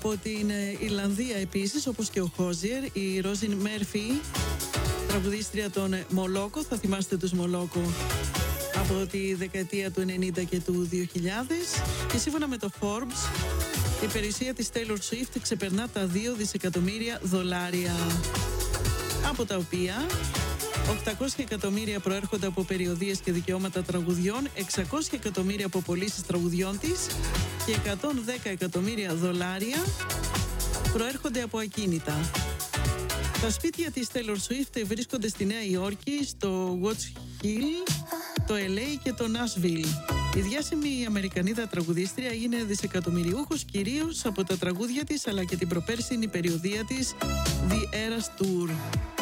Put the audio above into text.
Από την Ιρλανδία επίσης, όπως και ο Χόζιερ, η Ρόζιν Μέρφυ, τραγουδίστρια των Μολόκο, θα θυμάστε τους Μολόκο από τη δεκαετία του 90 και του 2000, και σύμφωνα με το Forbes η περιουσία της Taylor Swift ξεπερνά τα $2 δισεκατομμύρια, από τα οποία 800 εκατομμύρια προέρχονται από περιοδίες και δικαιώματα τραγουδιών, 600 εκατομμύρια από πωλήσεις τραγουδιών της και $110 εκατομμύρια προέρχονται από ακίνητα. Τα σπίτια της Taylor Swift βρίσκονται στη Νέα Υόρκη, στο Watch Hill, το LA και το Nashville. Η διάσημη Αμερικανίδα τραγουδίστρια είναι δισεκατομμυριούχος κυρίως από τα τραγούδια της, αλλά και την προπέρσινη περιοδεία της The Eras Tour.